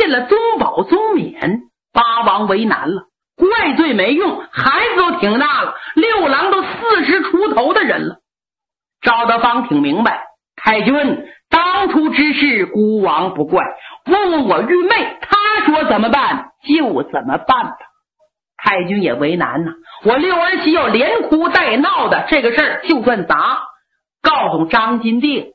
进了宗保、宗冕，八王为难了，怪罪没用，孩子都挺大了，六郎都40出头的人了。赵德芳挺明白，太君当初之事孤王不怪，问问我玉妹，她说怎么办就怎么办吧。太君也为难呐，我六儿媳要连哭带闹的，这个事儿就算砸，告诉张金定，